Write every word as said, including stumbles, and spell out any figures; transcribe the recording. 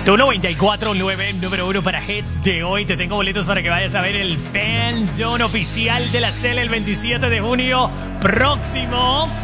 Tu noventa y cuatro punto nueve, número uno para hits de hoy. Te tengo boletos para que vayas a ver el Fan Zone oficial de la C L el veintisiete de junio próximo.